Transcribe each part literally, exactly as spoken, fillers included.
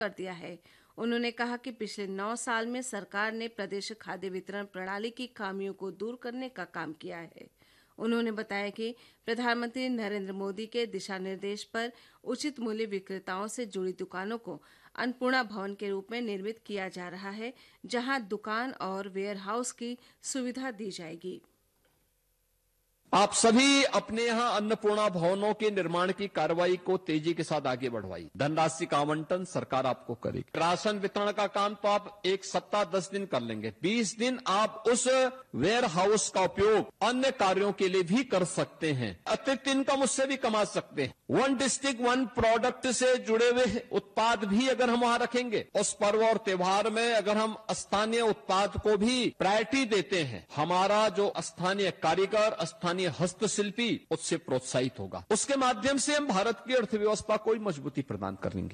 कर दिया है। उन्होंने कहा कि पिछले नौ साल में सरकार ने प्रदेश खाद्य वितरण प्रणाली की खामियों को दूर करने का काम किया है। उन्होंने बताया कि प्रधानमंत्री नरेंद्र मोदी के दिशा निर्देश पर उचित मूल्य विक्रेताओं से जुड़ी दुकानों को अन्नपूर्णा भवन के रूप में निर्मित किया जा रहा है, जहां दुकान और वेयर हाउस की सुविधा दी जाएगी। आप सभी अपने यहां अन्नपूर्णा भवनों के निर्माण की कार्रवाई को तेजी के साथ आगे बढ़वाइए। धनराशि का आवंटन सरकार आपको करेगी। राशन वितरण का काम तो आप एक सप्ताह दस दिन कर लेंगे, बीस दिन आप उस वेयर हाउस का उपयोग अन्य कार्यों के लिए भी कर सकते हैं। अतिरिक्त इनकम उससे भी कमा सकते हैं। वन डिस्ट्रिक्ट वन प्रोडक्ट से जुड़े हुए उत्पाद भी अगर हम वहां रखेंगे, उस पर्व और त्योहार में अगर हम स्थानीय उत्पाद को भी प्रायोरिटी देते हैं, हमारा जो स्थानीय कारीगर, स्थानीय हस्तशिल्पी उससे प्रोत्साहित होगा। उसके माध्यम से हम भारत की अर्थव्यवस्था को मजबूती प्रदान करेंगे।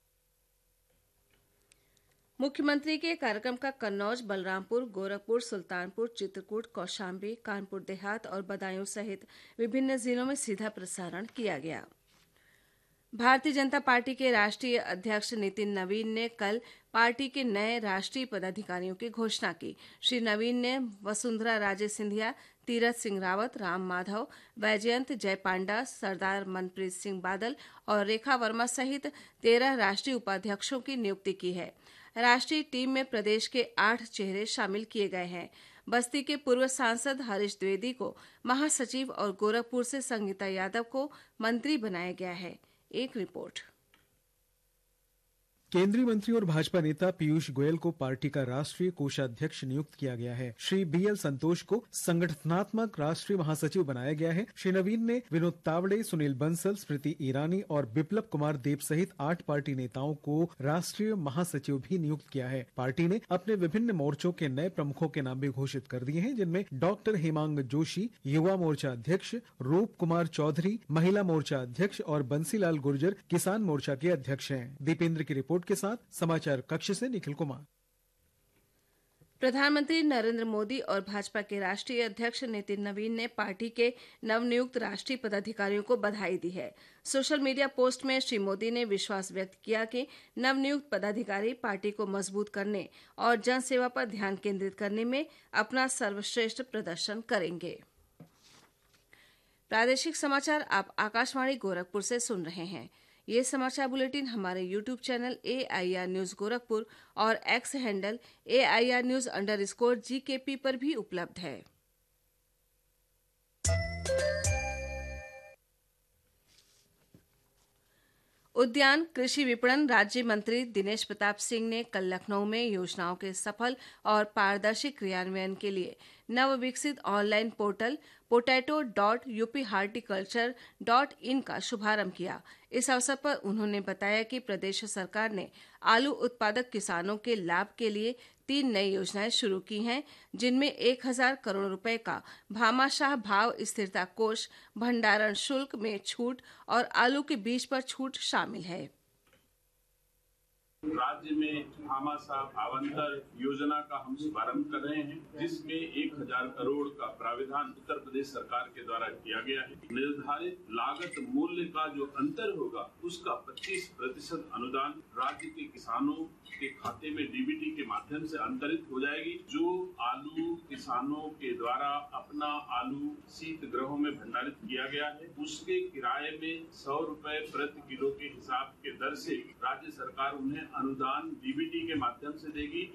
मुख्यमंत्री के कार्यक्रम का कन्नौज, बलरामपुर, गोरखपुर, सुल्तानपुर, चित्रकूट, कौशाम्बी, कानपुर देहात और बदायूं सहित विभिन्न जिलों में सीधा प्रसारण किया गया। भारतीय जनता पार्टी के राष्ट्रीय अध्यक्ष नितिन नवीन ने कल पार्टी के नए राष्ट्रीय पदाधिकारियों की घोषणा की। श्री नवीन ने वसुंधरा राजे सिंधिया, तीरथ सिंह रावत, राम माधव, वैजयंत जय पांडा, सरदार मनप्रीत सिंह बादल और रेखा वर्मा सहित तेरह राष्ट्रीय उपाध्यक्षों की नियुक्ति की है। राष्ट्रीय टीम में प्रदेश के आठ चेहरे शामिल किए गए हैं। बस्ती के पूर्व सांसद हरीश द्विवेदी को महासचिव और गोरखपुर से संगीता यादव को मंत्री बनाया गया है। एक रिपोर्ट। केंद्रीय मंत्री और भाजपा नेता पीयूष गोयल को पार्टी का राष्ट्रीय कोषाध्यक्ष नियुक्त किया गया है। श्री बी एल संतोष को संगठनात्मक राष्ट्रीय महासचिव बनाया गया है। श्री नवीन ने विनोद तावड़े, सुनील बंसल, स्मृति ईरानी और बिप्लब कुमार देब सहित आठ पार्टी नेताओं को राष्ट्रीय महासचिव भी नियुक्त किया है। पार्टी ने अपने विभिन्न मोर्चों के नए प्रमुखों के नाम भी घोषित कर दिए हैं, जिनमें डॉक्टर हेमांग जोशी युवा मोर्चा अध्यक्ष, रूप कुमार चौधरी महिला मोर्चा अध्यक्ष और बंसीलाल गुर्जर किसान मोर्चा के अध्यक्ष हैं। दीपेंद्र की रिपोर्ट के साथ समाचार कक्ष से निखिल कुमार। प्रधानमंत्री नरेंद्र मोदी और भाजपा के राष्ट्रीय अध्यक्ष नितिन नवीन ने पार्टी के नवनियुक्त राष्ट्रीय पदाधिकारियों को बधाई दी है। सोशल मीडिया पोस्ट में श्री मोदी ने विश्वास व्यक्त किया कि नवनियुक्त पदाधिकारी पार्टी को मजबूत करने और जनसेवा पर ध्यान केंद्रित करने में अपना सर्वश्रेष्ठ प्रदर्शन करेंगे। प्रादेशिक समाचार आप आकाशवाणी गोरखपुर से सुन रहे हैं। ये समाचार बुलेटिन हमारे YouTube channel A I R news Gorakhpur और x handle A I R news under score जी के पी पर भी उपलब्ध है। उद्यान कृषि विपणन राज्य मंत्री दिनेश प्रताप सिंह ने कल लखनऊ में योजनाओं के सफल और पारदर्शी क्रियान्वयन के लिए नवविकसित online portal potato dot UP horticulture dot in का शुभारंभ किया। इस अवसर पर उन्होंने बताया कि प्रदेश सरकार ने आलू उत्पादक किसानों के लाभ के लिए तीन नई योजनाएं शुरू की हैं, जिनमें एक हजार करोड़ रुपए का भामाशाह भाव स्थिरता कोष, भंडारण शुल्क में छूट और आलू के बीज पर छूट शामिल है। राज्य में भामाशाह भावांतर योजना का हम शुभारंभ कर रहे हैं, जिसमें एक हजार करोड़ का प्राविधान उत्तर प्रदेश सरकार के द्वारा किया गया है। निर्धारित लागत मूल्य का जो अंतर होगा, उसका पच्चीस प्रतिशत अनुदान राज्य के किसानों के खाते में डी बी टी के माध्यम से अंतरित हो जाएगी। जो आलू किसानों के द्वारा अपना आलू शीत गृहों में भंडारित किया गया है, उसके किराए में सौ रुपए प्रति किलो के हिसाब के दर से राज्य सरकार उन्हें अनुदान डी बी टी के माध्यम से देगी।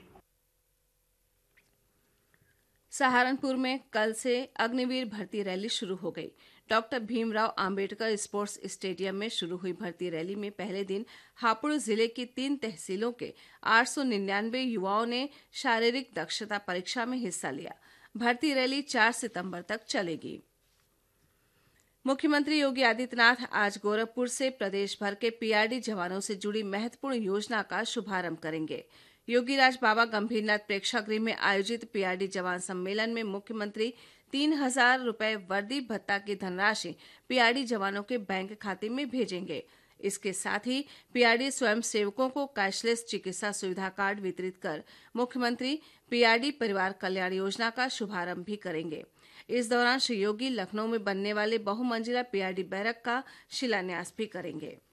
सहारनपुर में कल से अग्निवीर भर्ती रैली शुरू हो गई। Doctor Bhimrao Ambedkar sports stadium में शुरू हुई भर्ती रैली में पहले दिन हापुड़ जिले की तीन तहसीलों के आठ सौ निन्यानवे युवाओं ने शारीरिक दक्षता परीक्षा में हिस्सा लिया। भर्ती रैली चार सितंबर तक चलेगी। मुख्यमंत्री योगी आदित्यनाथ आज गोरखपुर से प्रदेश भर के पी आर डी जवानों से जुड़ी महत्वपूर्ण योजना का शुभारंभ करेंगे। योगीराज बाबा गंभीरनाथ प्रेक्षागृह में आयोजित पी आर डी जवान सम्मेलन में मुख्यमंत्री तीन हजार रुपए वर्दी भत्ता की धनराशि पी आर डी जवानों के बैंक खाते में भेजेंगे। इसके साथ ही पी आर डी स्वयं सेवकों को कैशलेस चिकित्सा सुविधा कार्ड वितरित कर मुख्यमंत्री पी आर डी परिवार कल्याण योजना का शुभारंभ भी करेंगे। इस दौरान श्री योगी लखनऊ में बनने वाले बहुमंजिला पी आर डी बैरक का शिलान्यास भी करेंगे।